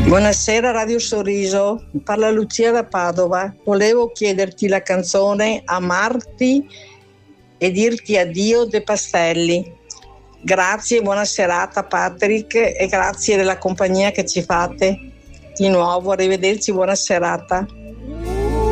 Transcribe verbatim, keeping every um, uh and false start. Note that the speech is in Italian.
Buonasera Radio Sorriso, parla Lucia da Padova. Volevo chiederti la canzone Amarti e dirti addio De Pastelli. Grazie, buona serata Patrick e grazie della compagnia che ci fate. Di nuovo, arrivederci, buona serata.